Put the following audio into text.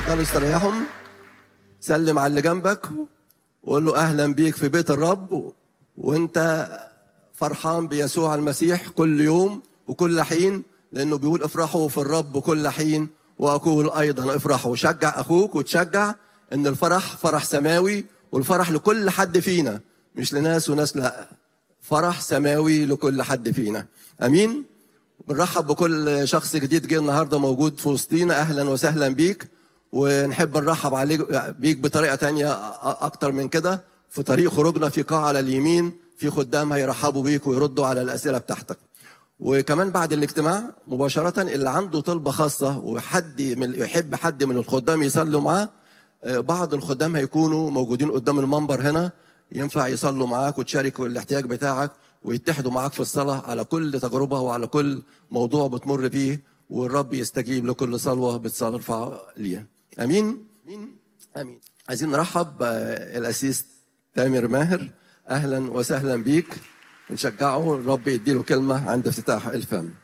اتفضلوا استريحوا. سلم على اللي جنبك وقول له اهلا بيك في بيت الرب، وانت فرحان بيسوع المسيح كل يوم وكل حين، لانه بيقول افرحوا في الرب كل حين واقول ايضا افرحوا. شجع اخوك وتشجع ان الفرح فرح سماوي، والفرح لكل حد فينا، مش لناس وناس، لا، فرح سماوي لكل حد فينا. امين. بنرحب بكل شخص جديد جه النهارده موجود في وسطينا، اهلا وسهلا بيك. ونحب نرحب بيك بطريقه تانية اكتر من كده. في طريق خروجنا في قاعه على اليمين في خدام هيرحبوا بيك ويردوا على الاسئله بتاعتك. وكمان بعد الاجتماع مباشره اللي عنده طلبه خاصه وحد يحب حد من الخدام يصلوا معاه، بعض الخدام هيكونوا موجودين قدام المنبر هنا، ينفع يصلوا معاك وتشارك الاحتياج بتاعك ويتحدوا معاك في الصلاة على كل تجربة وعلى كل موضوع بتمر بيه، والرب يستجيب لكل صلوة بتصرفها ليه. أمين. أمين. عايزين نرحب الأسيس تامر ماهر، أهلا وسهلا بيك. نشجعه، الرب يديله كلمة عند افتتاح الفم.